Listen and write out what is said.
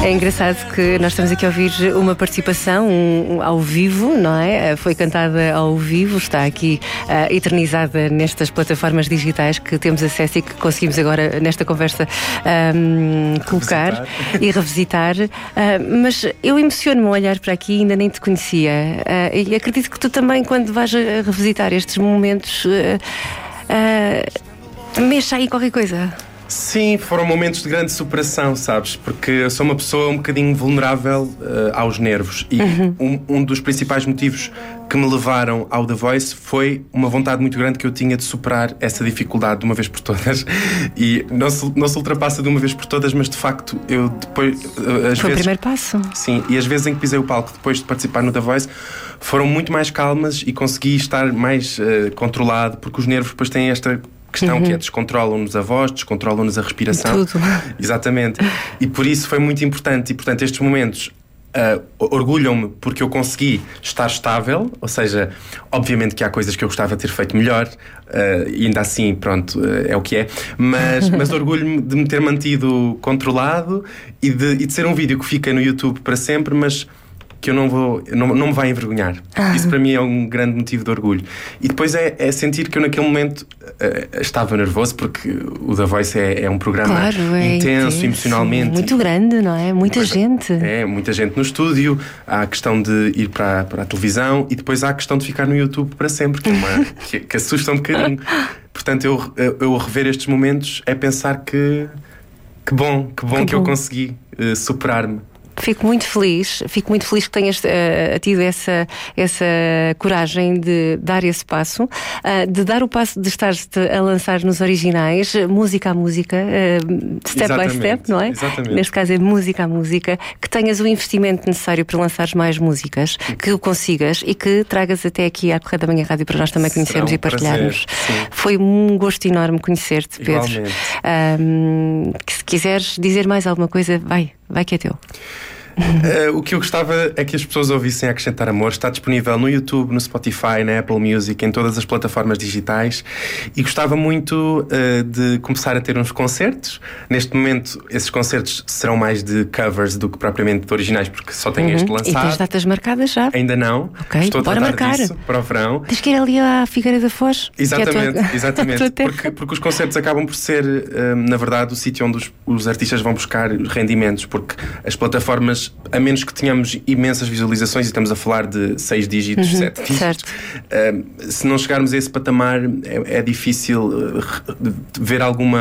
É engraçado que nós estamos aqui a ouvir uma participação ao vivo, não é? Foi cantada ao vivo, está aqui eternizada nestas plataformas digitais que temos acesso e que conseguimos agora nesta conversa colocar e revisitar. Mas eu emociono-me a olhar para aqui, ainda nem te conhecia. E acredito que tu também, quando vais a revisitar estes momentos, mexa aí qualquer coisa. Sim, foram momentos de grande superação, sabes? Porque eu sou uma pessoa um bocadinho vulnerável aos nervos. E um dos principais motivos que me levaram ao The Voice foi uma vontade muito grande que eu tinha de superar essa dificuldade de uma vez por todas. E não se ultrapassa de uma vez por todas, mas de facto eu depois... Foi o primeiro passo. Sim, e as vezes em que pisei o palco depois de participar no The Voice foram muito mais calmas e consegui estar mais controlado, porque os nervos depois têm esta questão que é descontrolam-nos a voz, descontrolam-nos a respiração. Tudo. Exatamente. E por isso foi muito importante. E portanto estes momentos orgulham-me porque eu consegui estar estável. Ou seja, obviamente que há coisas que eu gostava de ter feito melhor, e ainda assim, pronto, é o que é. Mas orgulho-me de me ter mantido controlado e de ser um vídeo que fica no YouTube para sempre, mas que eu não me vai envergonhar. Isso para mim é um grande motivo de orgulho. E depois é sentir que eu naquele momento estava nervoso, porque o The Voice é um programa intenso emocionalmente. Muito grande, não é? Muita gente. É, muita gente no estúdio. Há a questão de ir para a televisão e depois há a questão de ficar no YouTube para sempre, que assusta um bocadinho. Portanto, eu rever estes momentos é pensar que bom que eu consegui superar-me. Fico muito feliz que tenhas tido essa coragem de dar esse passo, de dar o passo de estar-te a lançar nos originais, música a música, step by step, não é? Exatamente. Neste caso é música a música, que tenhas o investimento necessário para lançares mais músicas, que o consigas e que tragas até aqui à Correio da Manhã Rádio para nós também conhecermos e partilharmos. Foi um gosto enorme conhecer-te, Pedro. Que se quiseres dizer mais alguma coisa, vai que é teu. O que eu gostava é que as pessoas ouvissem Acrescentar Amor. Está disponível no YouTube, no Spotify, na Apple Music, em todas as plataformas digitais. E gostava muito de começar a ter uns concertos. Neste momento, esses concertos serão mais de covers do que propriamente de originais, porque só tenho este lançado. E tens datas marcadas já? Ainda não. Okay. Estou a tratar disso para o verão. Tens que ir ali à Figueira da Foz? Exatamente. Porque os concertos acabam por ser, na verdade, o sítio onde os artistas vão buscar rendimentos, porque as plataformas, a menos que tenhamos imensas visualizações, e estamos a falar de 6 dígitos, 7 dígitos, se não chegarmos a esse patamar, é difícil ver alguma